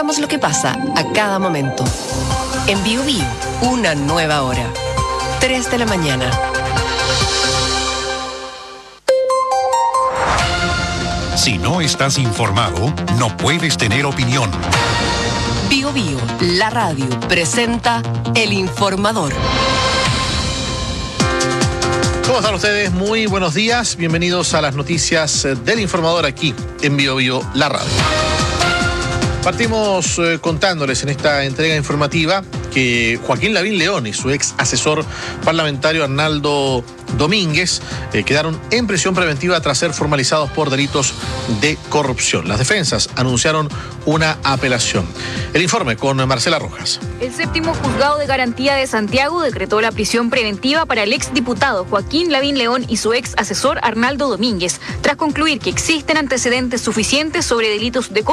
contamos lo que pasa a cada momento. En Bio Bio, una nueva hora. 3 de la mañana. Si no estás informado, no puedes tener opinión. Bio Bio, la radio, presenta El Informador. ¿Cómo están ustedes? Muy buenos días. Bienvenidos a las noticias del Informador aquí en Bio Bio, la radio. Partimos contándoles en esta entrega informativa que Joaquín Lavín León y su ex asesor parlamentario Arnaldo Domínguez quedaron en prisión preventiva tras ser formalizados por delitos de corrupción. Las defensas anunciaron una apelación. El informe con Marcela Rojas. El séptimo juzgado de garantía de Santiago decretó la prisión preventiva para el exdiputado Joaquín Lavín León y su ex asesor Arnaldo Domínguez, tras concluir que existen antecedentes suficientes sobre delitos de corrupción